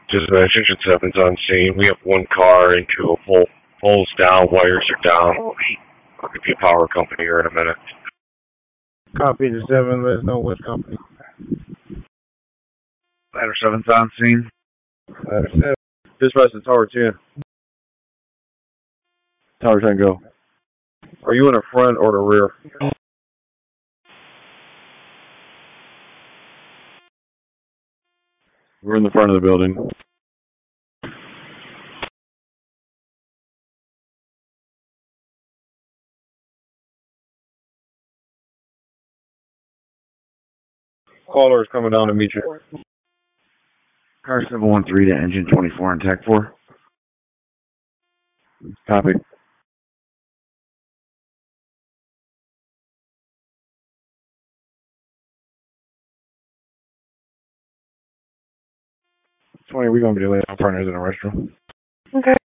Just Attention 7's on scene. We have one car into a pole. Poles down, wires are down. It could be a power company here in a minute. Copy to 7, let us know what company. Ladder 7's on scene. Ladder 7. Dispatch to Tower 10. Tower 10, go. Are you in the front or the rear? We're in the front of the building. Caller is coming down to meet you. Car 713 to engine 24 and Tech 4. Copy. We're gonna be delayed on partners in the restroom. Okay.